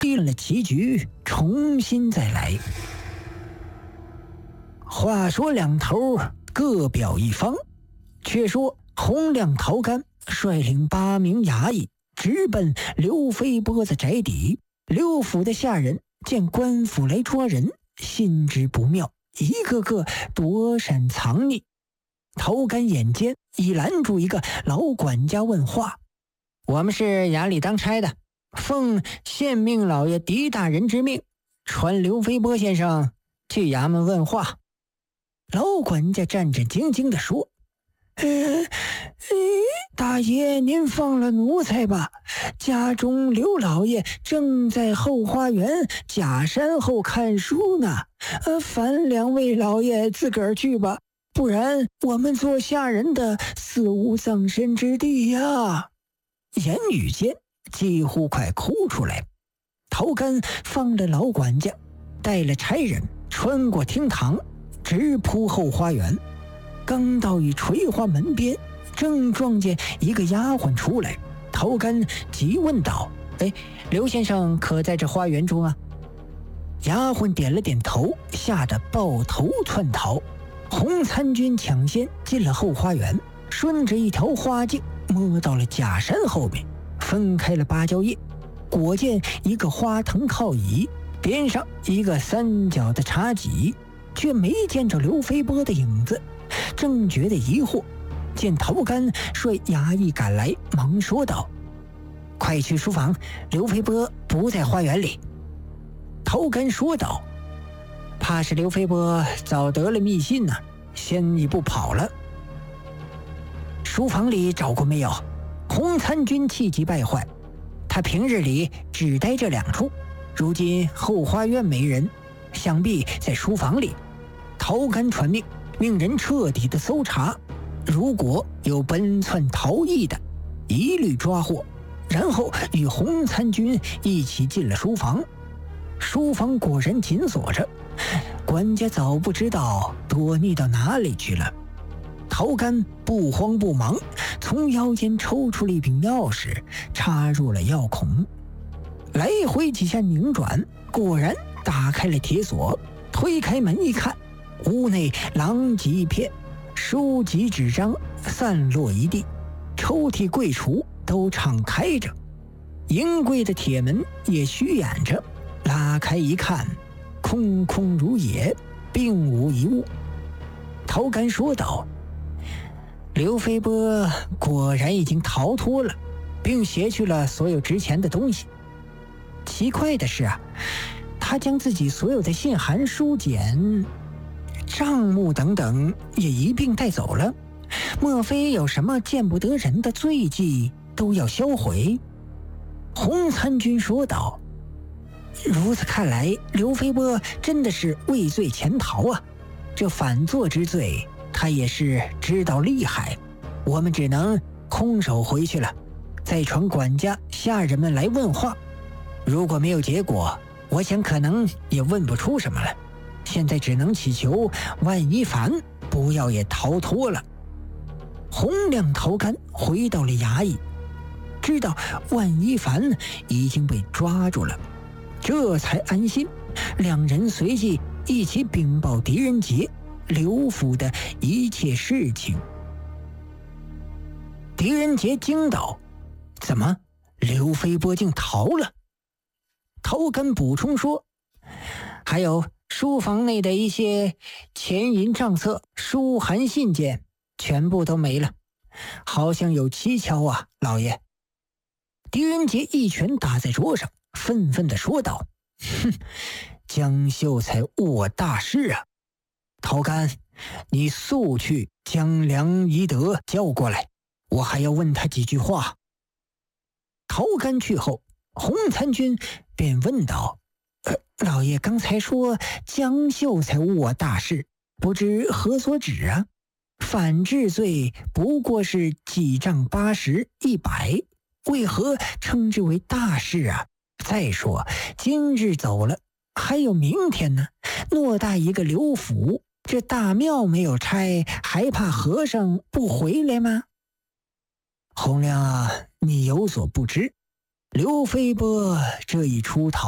定了棋局，重新再来。话说两头各表一方，却说洪亮、陶干率领8名衙役直奔刘飞波的宅邸。刘府的下人见官府来抓人，心知不妙，一个个躲闪藏匿。陶干眼尖，已拦住一个老管家问话：“我们是衙里当差的，奉县命老爷狄大人之命，传刘飞波先生去衙门问话。”老管家战战兢兢地说：“大爷您放了奴才吧，家中刘老爷正在后花园假山后看书呢，烦2位老爷自个儿去吧，不然我们做下人的死无葬身之地呀。”言语间几乎快哭出来。陶干放了老管家，带了差人穿过厅堂，直扑后花园。刚到一垂花门边，正撞见一个丫鬟出来。陶干急问道：“刘先生可在这花园中啊？”丫鬟点了点头，吓得抱头窜逃。洪参军抢先进了后花园，顺着一条花径摸到了假山后面，分开了芭蕉叶，果见一个花藤靠椅，边上一个3角的茶几，却没见着刘飞波的影子。正觉得疑惑，见陶干率衙役赶来，忙说道：“快去书房，刘飞波不在花园里。”陶干说道：“怕是刘飞波早得了密信呢，先一步跑了。”书房里找过没有？洪参军气急败坏，他平日里只待这2处，如今后花园没人，想必在书房里。陶干传命，命人彻底的搜查，如果有奔窜逃逸的，一律抓获。然后与洪参军一起进了书房。书房果然紧锁着，管家早不知道躲匿到哪里去了。陶干不慌不忙，从腰间抽出了一柄钥匙，插入了钥孔，来回几下拧转，果然打开了铁锁。推开门一看，屋内狼藉一片，书籍纸张散落一地，抽屉柜橱都敞开着，银柜的铁门也虚掩着。拉开一看，空空如也，并无一物。陶干说道：“刘飞波果然已经逃脱了，并携去了所有值钱的东西。奇怪的是啊，他将自己所有的信函、书简、账目等等也一并带走了。莫非有什么见不得人的罪迹都要销毁？”洪参军说道：“如此看来，刘飞波真的是畏罪潜逃啊！这反作之罪，他也是知道厉害。我们只能空手回去了，再传管家、下人们来问话。如果没有结果，我想可能也问不出什么来。现在只能祈求万一凡不要也逃脱了。”洪亮、陶干回到了衙役，知道万一凡已经被抓住了，这才安心。2人随即一起禀报狄仁杰刘府的一切事情。狄仁杰惊道：“怎么，刘飞波竟逃了？”陶干补充说：“还有书房内的一些钱银账册、书函信件，全部都没了，好像有蹊跷啊，老爷。”狄仁杰一拳打在桌上，愤愤地说道：“哼，江秀才误我大事啊！陶干，你速去将梁宜德叫过来，我还要问他几句话。”陶干去后，洪参军便问道：“老爷刚才说江秀才误我大事，不知何所指啊？反治罪不过是几丈80、100，为何称之为大事啊？再说今日走了，还有明天呢。偌大一个刘府，这大庙没有拆，还怕和尚不回来吗？”“洪亮啊，你有所不知，刘飞波这一出逃